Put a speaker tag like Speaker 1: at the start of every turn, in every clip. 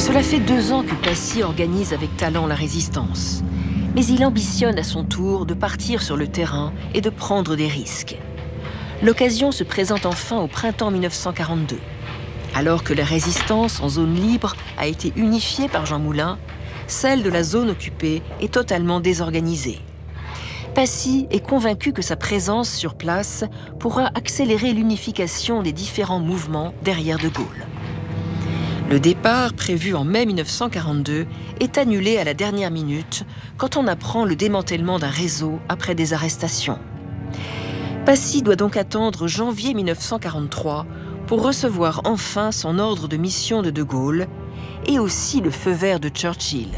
Speaker 1: Cela fait 2 ans que Passy organise avec talent la résistance. Mais il ambitionne à son tour de partir sur le terrain et de prendre des risques. L'occasion se présente enfin au printemps 1942. Alors que la résistance en zone libre a été unifiée par Jean Moulin, celle de la zone occupée est totalement désorganisée. Passy est convaincu que sa présence sur place pourra accélérer l'unification des différents mouvements derrière De Gaulle. Le départ, prévu en mai 1942, est annulé à la dernière minute quand on apprend le démantèlement d'un réseau après des arrestations. Passy doit donc attendre janvier 1943 pour recevoir enfin son ordre de mission de De Gaulle et aussi le feu vert de Churchill.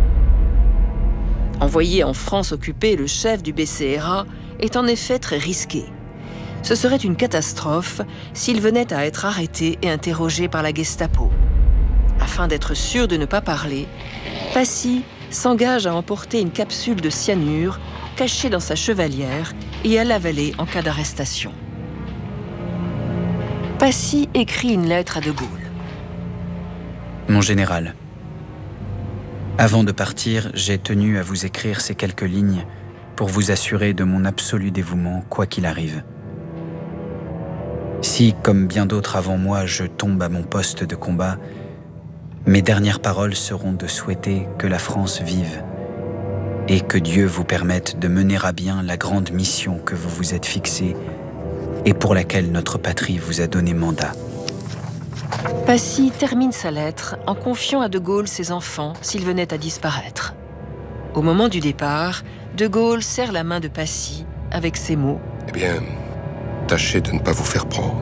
Speaker 1: Envoyer en France occupée le chef du BCRA est en effet très risqué. Ce serait une catastrophe s'il venait à être arrêté et interrogé par la Gestapo. Afin d'être sûr de ne pas parler, Passy s'engage à emporter une capsule de cyanure cachée dans sa chevalière et à l'avaler en cas d'arrestation. Passy écrit une lettre à De Gaulle.
Speaker 2: Mon général, avant de partir, j'ai tenu à vous écrire ces quelques lignes pour vous assurer de mon absolu dévouement, quoi qu'il arrive. Si, comme bien d'autres avant moi, je tombe à mon poste de combat, mes dernières paroles seront de souhaiter que la France vive et que Dieu vous permette de mener à bien la grande mission que vous vous êtes fixée et pour laquelle notre patrie vous a donné mandat.
Speaker 1: Passy termine sa lettre en confiant à De Gaulle ses enfants s'il venait à disparaître. Au moment du départ, De Gaulle serre la main de Passy avec ces mots «
Speaker 3: Eh bien, tâchez de ne pas vous faire prendre. »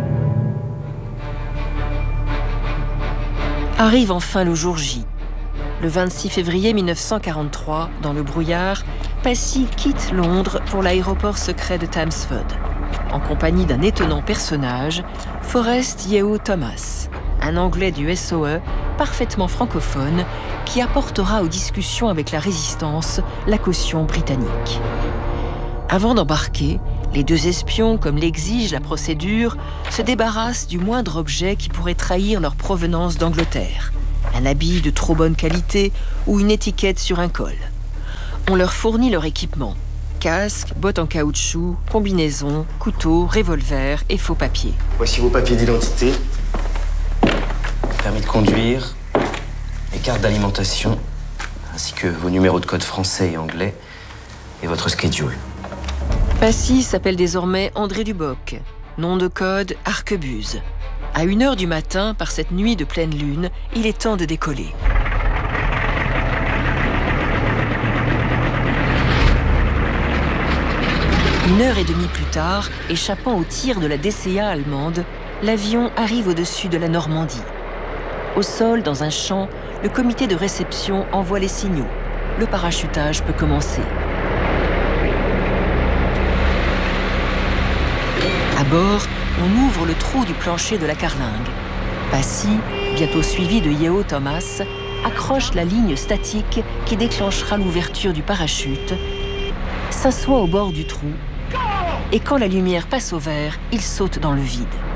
Speaker 1: Arrive enfin le jour J. Le 26 février 1943, dans le brouillard, Passy quitte Londres pour l'aéroport secret de Thamesford, en compagnie d'un étonnant personnage, Forrest Yeo Thomas, un Anglais du SOE parfaitement francophone qui apportera aux discussions avec la résistance la caution britannique. Avant d'embarquer, les 2 espions, comme l'exige la procédure, se débarrassent du moindre objet qui pourrait trahir leur provenance d'Angleterre. Un habit de trop bonne qualité ou une étiquette sur un col. On leur fournit leur équipement. Casque, bottes en caoutchouc, combinaison, couteau, revolver et faux papiers.
Speaker 4: Voici vos papiers d'identité, permis de conduire, les cartes d'alimentation, ainsi que vos numéros de code français et anglais et votre schedule.
Speaker 1: Passy s'appelle désormais André Duboc, nom de code Arquebuse. À 1h du matin, par cette nuit de pleine lune, il est temps de décoller. Une heure et demie plus tard, échappant aux tirs de la DCA allemande, l'avion arrive au-dessus de la Normandie. Au sol, dans un champ, le comité de réception envoie les signaux. Le parachutage peut commencer. À bord, on ouvre le trou du plancher de la carlingue. Passy, bientôt suivi de Yeo Thomas, accroche la ligne statique qui déclenchera l'ouverture du parachute, s'assoit au bord du trou, et quand la lumière passe au vert, il saute dans le vide.